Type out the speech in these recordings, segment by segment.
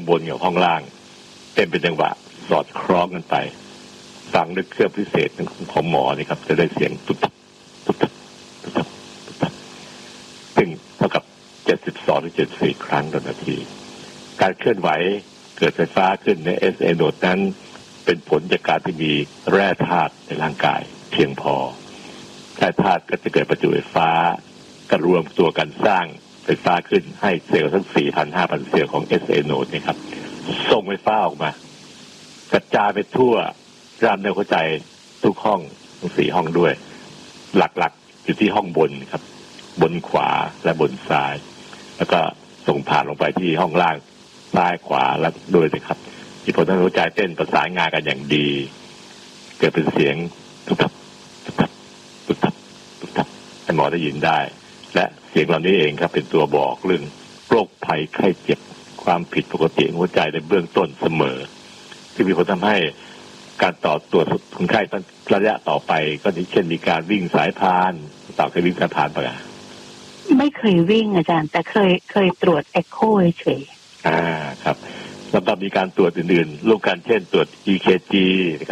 บนกับห้องล่างเต้นเป็นจังหวะสอดคล้องกันไปฟังด้วยเครื่องพิเศษของหมอนี่ครับจะได้เสียงตุ๊บตุ๊บตุ๊บตุ๊บตุ๊บตุ๊บซึ่งเท่ากับ72 หรือ 74 ครั้งต่อนาทีการเคลื่อนไหวเกิดไฟฟ้าขึ้นใน SA โนดนั้นเป็นผลจากการที่มีแร่ธาตุในร่างกายเพียงพอแร่ธาตุก็จะเกิดประจุไฟฟ้าก็รวมตัวกันสร้างไฟฟ้าขึ้นให้เซลล์ทั้ง 4,000-5,000 เซลล์ของ SA โนดนี่ครับส่งไฟฟ้าออกมากระจายไปทั่วกล้ามเนื้อหัวใจทุกห้องทั้ง4ห้องด้วยหลักๆอยู่ที่ห้องบนครับบนขวาและบนซ้ายแล้วก็ส่งผ่านลงไปที่ห้องล่างซ้ายขวาและด้วยนะครับที่ผลทางหัวใจเต้นประสานงานกันอย่างดีเกิดเป็นเสียงตุ๊บตับตุ๊บตับตุ๊บตับตุ๊บตับให้หมอได้ยินได้และเสียงเหล่านี้เองครับเป็นตัวบอกเรื่องโรคภัยไข้เจ็บความผิดปกติของหัวใจในเบื้องต้นเสมอที่มีผลทำให้การต่อตัวคนไข้ระยะต่อไปก็เช่นมีการวิ่งสายพานต่อเคยวิ่งสายพานปะไม่เคยวิ่งอาจารย์แต่เคยตรวจเอ็กโคเฉยครับแล้วก็มีการตรวจอื่นๆร่วมกันเช่นตรวจ EKG นะครับ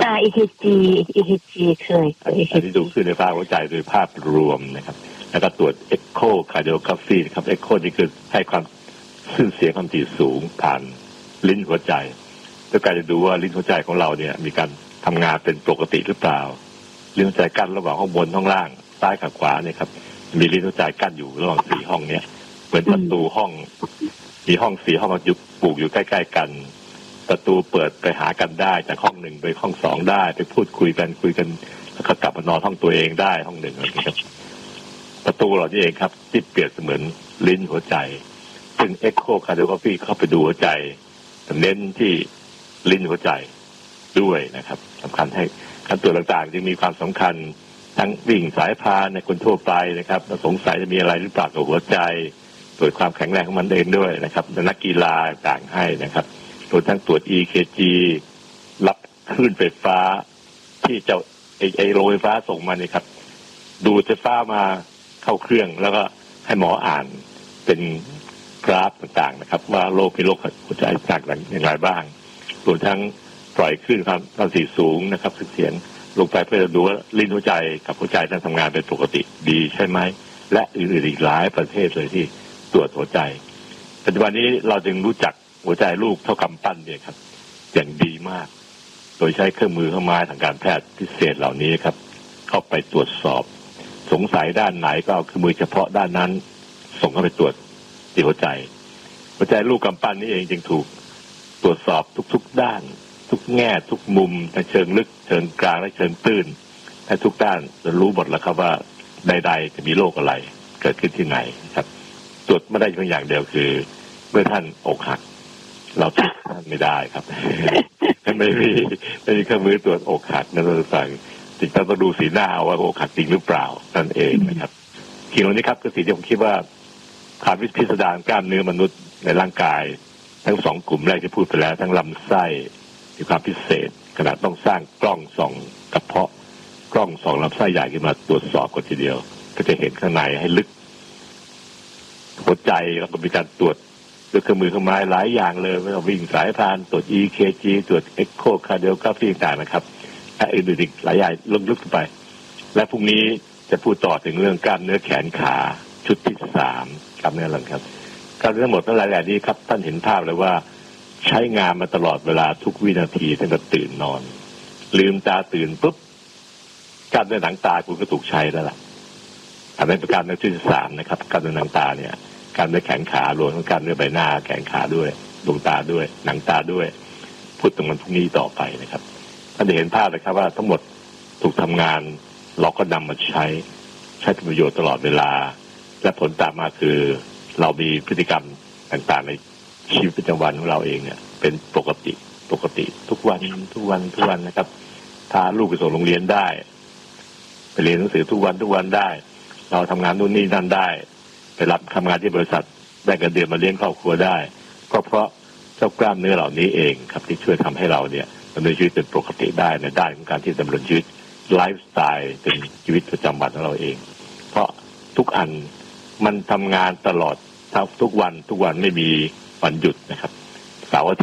EKG เคยอันนี้ดูขึ้นในภาพหัวใจโดยภาพรวมนะครับแล้วก็ตรวจ Echo Cardiography นะครับ Echo นี่คือให้ความขึ้นเสียงความถี่สูงผ่านลิ้นหัวใจแล้วการจะดูว่าลิ้นหัวใจของเราเนี่ยมีการทำงานเป็นปกติหรือเปล่าลิ้นหัวใจกั้นระหว่างห้องบนห้องล่างซ้ายกับขวาเนี่ยครับมีลิ้นหัวใจกั้นอยู่ระหว่าง4ห้องเนี้ยเหมือนประตูห้องมีห้อง4ห้องอยู่ปลูกอยู่ใกล้ๆกันประตูเปิดไปหากันได้จากห้อง1ไปห้อง2ได้ไปพูดคุยกันแล้วก็กลับมานอนห้องตัวเองได้ห้อง1นะครับประตูเหล่านี้เองครับที่เปรียบเสมือนลิ้นหัวใจซึ่ง Echo Cardiography เข้าไปดูหัวใจเน้นที่ลิ้นหัวใจด้วยนะครับสำคัญให้การตรวจต่างๆจึงมีความสำคัญทั้งวิ่งสายพานในคนทั่วไปนะครับสงสัยจะมีอะไรหรือเปล่ากับหัวใจตรวจความแข็งแรงของมันเองด้วยนะครับนักกีฬาต่างให้นะครับรวมทั้งตรวจ EKG รับคลื่นไฟฟ้าที่เจ้าไอโรงไฟฟ้าส่งมานี่ครับดูดไฟฟ้ามาเข้าเครื่องแล้วก็ให้หมออ่านเป็นกราฟต่างๆนะครับว่าโรคเป็นโรคหัวใจจากอย่างไรบ้างรวมทั้งปล่อยคลื่นความถี่สูงนะครับเสียงลงไปเพื่อจะดูว่าลิ้นหัวใจกับหัวใจนั้นทำงานเป็นปกติดีใช่ไหมและอื่นๆอีกหลายประเทศเลยที่ตรวจหัวใจปัจจุบันนี้เราจึงรู้จักหัวใจลูกเท่ากำปั้นเนี่ยครับอย่างดีมากโดยใช้เครื่องมือเครื่องไม้ทางการแพทย์พิเศษเหล่านี้ครับเข้าไปตรวจสอบสงสัยด้านไหนก็เอาเครื่องมือเฉพาะด้านนั้นส่งเข้าไปตรวจที่หัวใจลูกกำปั้นนี้เองจึงถูกตรวจสอบทุกๆด้านทุกแง่ทุกมุมในเชิงลึกเชิงกลางและเชิงตื้นให้ทุกด้านจะรู้หมดแล้วครับว่าใดๆจะมีโรคอะไรเกิดขึ้นที่ไหนครับตรวจไม่ได้เพียงอย่างเดียวคือเมื่อท่านอกหักเราตรวจท่านไม่ได้ครับ ไม่มีเครื่องมือตรวจอกหักนั่นเราสั่งจริงต้องดูสีหน้าว่าอกหักจริงหรือเปล่านั่นเองนะครับทีนี้ครับคือสิ่งที่ผมคิดว่าความพิสดารกล้ามเนื้อมนุษย์ในร่างกายทั้ง2กลุ่มแรกที่พูดไปแล้วทั้งลำไส้มีความพิเศษขนาดต้องสร้างกล้องส่องกระเพาะกล้องส่องลำไส้ใหญ่ขึ้นมาตรวจสอบกันทีเดียวก็จะเห็นข้างในให้ลึกหัวใจแล้วก็มีการตรวจด้วยเครื่องมือเครื่องไม้หลายอย่างเลยไม่ต้องวิ่งสายพานตรวจ EKG ตรวจ Echo Cardiography ต่างๆนะครับและอื่นๆอีกหลายอย่างลึกๆไปและพรุ่งนี้จะพูดต่อถึงเรื่องกล้ามเนื้อแขนขาชุดที่3กล้ามเนื้อหลังครับกล้ามเนื้อทั้งหมดทั้งหลายนี้ครับท่านเห็นภาพเลยว่าใช้งานมาตลอดเวลาทุกวินาทีตั้งแต่ตื่นนอนลืมตาตื่นปุ๊บกล้ามเนื้อหนังตาคุณก็ถูกใช้แล้วล่ะอันนั้นเป็นกล้ามเนื้อชุดที่3นะครับกล้ามเนื้อหนังตาเนี่ยกล้ามเนื้อแขนขารวมทั้งกล้ามเนื้อใบหน้าแขนขาด้วยดวงตาด้วยหนังตาด้วยพูดตรงนั้นพรุ่งนี้ต่อไปนะครับท่านจะเห็นภาพเลยครับว่าทั้งหมดถูกทำงานเราก็นำมาใช้เป็นประโยชน์ตลอดเวลาและผลตามมาคือเรามีพฤติกรรมต่างๆในชีวิตประจำวันของเราเองเนี่ยเป็นปกติทุกวันนะครับพาลูกไปส่งโรงเรียนได้ไปเรียนหนังสือทุกวันได้เราทำงานนู่นนี่นั่นได้ไปรับทำงานที่บริษัทได้เงินเดือนมาเลี้ยงครอบครัวได้ก็เพราะเจ้ากล้ามเนื้อเหล่านี้เองครับที่ช่วยทำให้เราเนี่ยดำเนินชีวิตเป็นปกติได้ในด้านของการที่ดำเนินชีวิตไลฟ์สไตล์เป็นชีวิตประจำวันของเราเองเพราะทุกอันมันทำงานตลอดทุกวันไม่มีวันหยุดนะครับเสาร์อาทิตย์